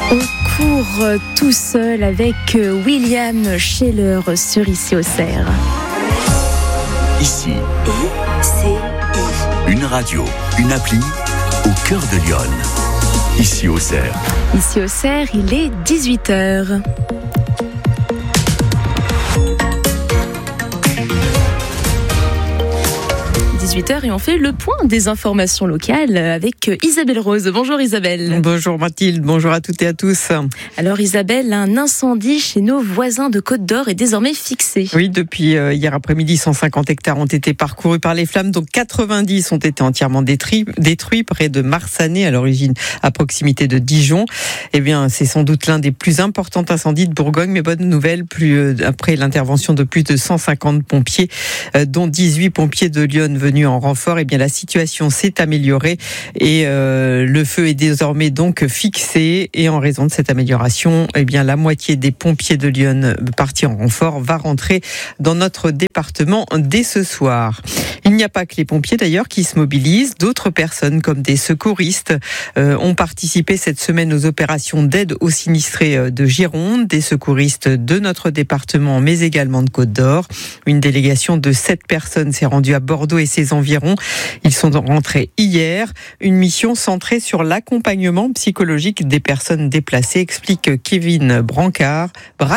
On court tout seul avec William Scheller sur Ici Auxerre. Ici, I-C-I. une radio, une appli au cœur de Lyon. Ici Auxerre. Ici Auxerre, il est 18h. Et on fait le point des informations locales avec Isabelle Rose. Bonjour Isabelle. Bonjour Mathilde, bonjour à toutes et à tous. Alors Isabelle, un incendie chez nos voisins de Côte d'Or est désormais fixé. Oui, depuis hier après-midi, 150 hectares ont été parcourus par les flammes, dont 90 ont été entièrement détruits près de Marsanais, à l'origine à proximité de Dijon. Eh bien, c'est sans doute l'un des plus importants incendies de Bourgogne, mais bonne nouvelle, après l'intervention de plus de 150 pompiers, dont 18 pompiers de Lyon venus en renfort, eh bien la situation s'est améliorée et le feu est désormais donc fixé, et en raison de cette amélioration, eh bien la moitié des pompiers de Lyon partis en renfort va rentrer dans notre département dès ce soir. Il n'y a pas que les pompiers d'ailleurs qui se mobilisent, d'autres personnes comme des secouristes ont participé cette semaine aux opérations d'aide aux sinistrés de Gironde, des secouristes de notre département mais également de Côte d'Or. Une délégation de 7 personnes s'est rendue à Bordeaux et ses environs. Ils sont rentrés hier. Une mission centrée sur l'accompagnement psychologique des personnes déplacées, explique Kevin Bracard.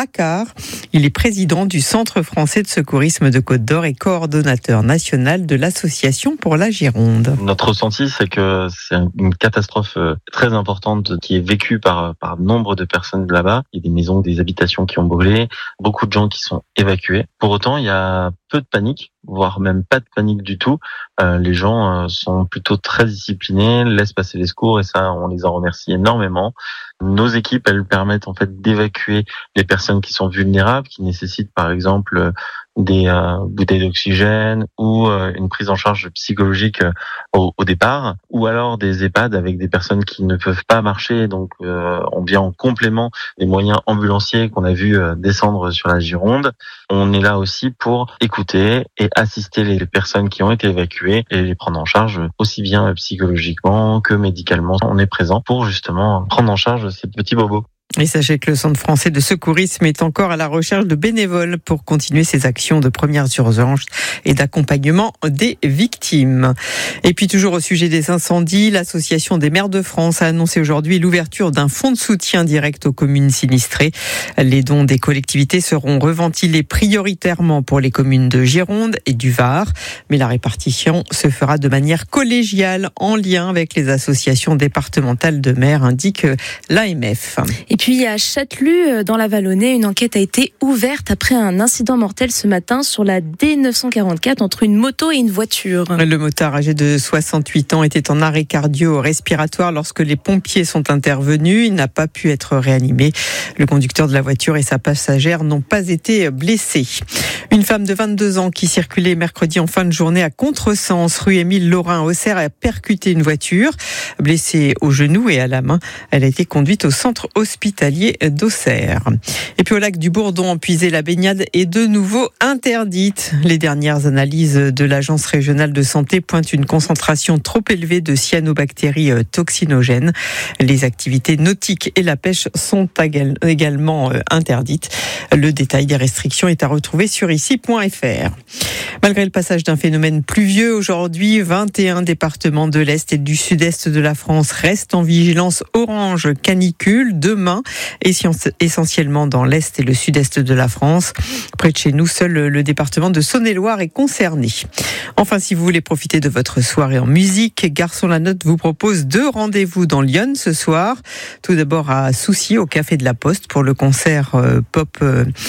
Il est président du Centre français de secourisme de Côte d'Or et coordonnateur national de l'association pour la Gironde. Notre ressenti, c'est que c'est une catastrophe très importante qui est vécue par nombre de personnes là-bas. Il y a des maisons, des habitations qui ont brûlé, beaucoup de gens qui sont évacués. Pour autant, il y a peu de panique, voire même pas de panique du tout. Les gens sont plutôt très disciplinés, laissent passer les secours, et ça, on les en remercie énormément. Nos équipes, elles permettent en fait d'évacuer les personnes qui sont vulnérables, qui nécessitent par exemple des bouteilles d'oxygène ou une prise en charge psychologique au départ, ou alors des EHPAD avec des personnes qui ne peuvent pas marcher, donc on vient en complément des moyens ambulanciers qu'on a vu descendre sur la Gironde. On est là aussi pour écouter et assister les personnes qui ont été évacuées et les prendre en charge aussi bien psychologiquement que médicalement. On est présent pour justement prendre en charge ces petits bobos. Et sachez que le Centre français de secourisme est encore à la recherche de bénévoles pour continuer ses actions de premières urgences et d'accompagnement des victimes. Et puis toujours au sujet des incendies, l'Association des maires de France a annoncé aujourd'hui l'ouverture d'un fonds de soutien direct aux communes sinistrées. Les dons des collectivités seront reventilés prioritairement pour les communes de Gironde et du Var, mais la répartition se fera de manière collégiale en lien avec les associations départementales de maires, indique l'AMF. Et puis à Châtelus, dans la Vallonnée, une enquête a été ouverte après un incident mortel ce matin sur la D944 entre une moto et une voiture. Le motard âgé de 68 ans était en arrêt cardio-respiratoire lorsque les pompiers sont intervenus. Il n'a pas pu être réanimé. Le conducteur de la voiture et sa passagère n'ont pas été blessés. Une femme de 22 ans qui circulait mercredi en fin de journée à contresens rue Émile Laurin à Auxerre a percuté une voiture. Blessée au genou et à la main, elle a été conduite au centre hospitalier d'Auxerre. Et puis au lac du Bourdon, puiser la baignade est de nouveau interdite. Les dernières analyses de l'Agence régionale de santé pointent une concentration trop élevée de cyanobactéries toxinogènes. Les activités nautiques et la pêche sont également interdites. Le détail des restrictions est à retrouver sur ici.fr. Malgré le passage d'un phénomène pluvieux aujourd'hui, 21 départements de l'Est et du Sud-Est de la France restent en vigilance orange canicule demain, essentiellement dans l'Est et le Sud-Est de la France. Près de chez nous, seul le département de Saône-et-Loire est concerné. Enfin, si vous voulez profiter de votre soirée en musique, Garçon la Note vous propose 2 rendez-vous dans Lyon ce soir. Tout d'abord à Soucy, au Café de la Poste, pour le concert pop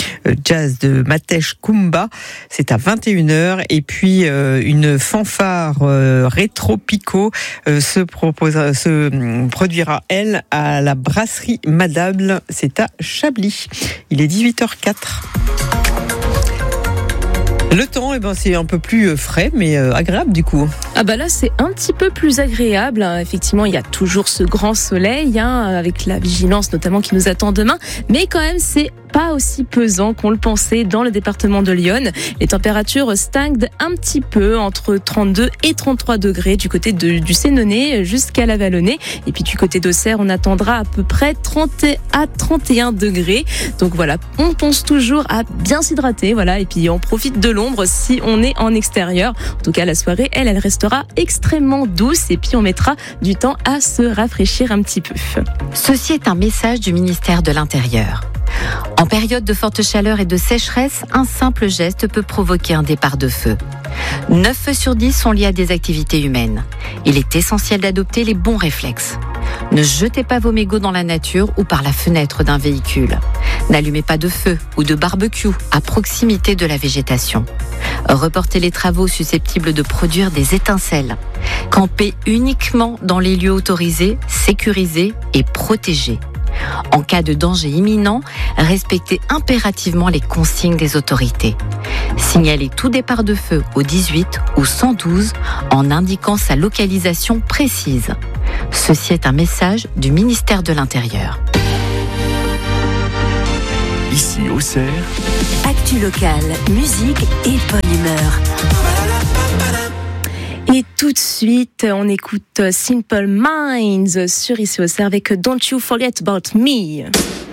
jazz de Matej Kumba. C'est à 21h. Et puis une fanfare rétro-pico se produira, elle, à la brasserie Madable. C'est à Chablis. Il est 18h04. Le temps, c'est un peu plus frais, mais agréable du coup. Ah bah là, c'est un petit peu plus agréable. Effectivement, il y a toujours ce grand soleil, avec la vigilance notamment qui nous attend demain. Mais quand même, c'est pas aussi pesant qu'on le pensait dans le département de Lyon. Les températures stagnent un petit peu entre 32 et 33 degrés du côté du Sénonais jusqu'à la Vallonnée. Et puis du côté d'Auxerre, on attendra à peu près 30 à 31 degrés. Donc voilà, on pense toujours à bien s'hydrater. Voilà, et puis on profite de l'ombre si on est en extérieur. En tout cas, la soirée, elle restera extrêmement douce. Et puis on mettra du temps à se rafraîchir un petit peu. Ceci est un message du ministère de l'Intérieur. En période de forte chaleur et de sécheresse, un simple geste peut provoquer un départ de feu. 9 feux sur 10 sont liés à des activités humaines. Il est essentiel d'adopter les bons réflexes. Ne jetez pas vos mégots dans la nature ou par la fenêtre d'un véhicule. N'allumez pas de feu ou de barbecue à proximité de la végétation. Reportez les travaux susceptibles de produire des étincelles. Campez uniquement dans les lieux autorisés, sécurisés et protégés. En cas de danger imminent, respectez impérativement les consignes des autorités. Signalez tout départ de feu au 18 ou 112 en indiquant sa localisation précise. Ceci est un message du ministère de l'Intérieur. Ici, Auxerre. Actu locale, musique et bonne humeur. Et tout de suite, on écoute Simple Minds sur Ici Auxerre avec Don't You Forget About Me.